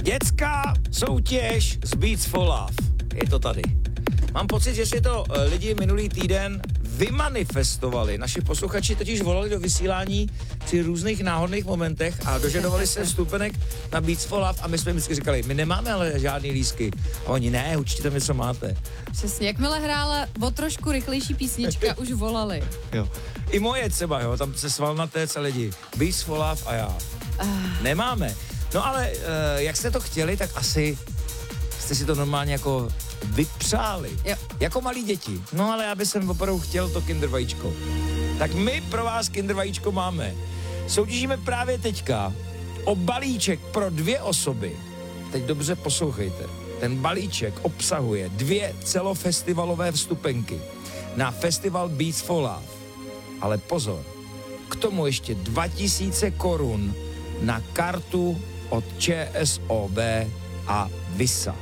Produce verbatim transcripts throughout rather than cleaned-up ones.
Dětská soutěž z Beats for Love. Je to tady. Mám pocit, že si to eh, lidi minulý týden vymanifestovali. Naši posluchači totiž volali do vysílání při různých náhodných momentech a dožadovali se vstupenek na Beats for Love a my jsme vždycky říkali, my nemáme ale žádný lístky. A oni, ne, určitě tam něco máte. Přesně, jakmile hrála o trošku rychlejší písnička, už volali. Jo. I moje třeba, jo, tam se svalnaté celé lidi. Beats for Love a já. Uh. Nemáme. No ale uh, jak jste to chtěli, tak asi jste si to normálně jako vypřáli. Jo. Jako malí děti. No ale já bych jsem opravdu chtěl to kinder vajíčko. Tak my pro vás kinder vajíčko máme. Soutěžíme právě teďka o balíček pro dvě osoby. Teď dobře poslouchejte. Ten balíček obsahuje dvě celofestivalové vstupenky na festival Beats for Love. Ale pozor, k tomu ještě dva tisíce korun na kartu od ČSOB a Visa.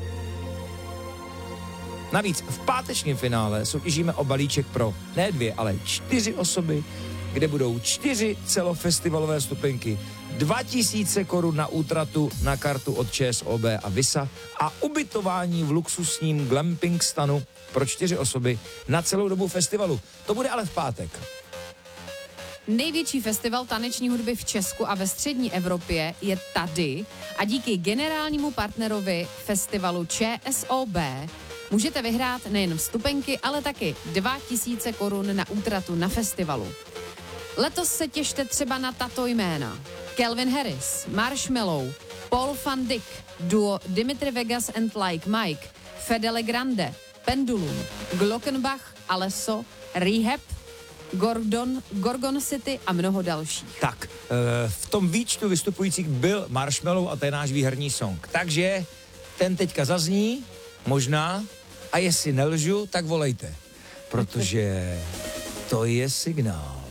Navíc v pátečním finále soutěžíme o balíček pro ne dvě, ale čtyři osoby, kde budou čtyři celofestivalové vstupenky, dva tisíce korun na útratu na kartu od ČSOB a Visa a ubytování v luxusním glamping stanu pro čtyři osoby na celou dobu festivalu. To bude ale v pátek. Největší festival taneční hudby v Česku a ve střední Evropě je tady a díky generálnímu partnerovi festivalu ČSOB můžete vyhrát nejen vstupenky, ale taky dva tisíce korun na útratu na festivalu. Letos se těšte třeba na tato jména. Calvin Harris, Marshmello, Paul van Dyk, duo Dimitri Vegas and Like Mike, Fedele Grande, Pendulum, Glockenbach, Alesso, Rehab, Gordon, Gorgon City a mnoho dalších. Tak, v tom výčtu vystupujících byl Marshmello a to je náš výherní song. Takže ten teďka zazní, možná, a jestli nelžu, tak volejte, protože to je signál.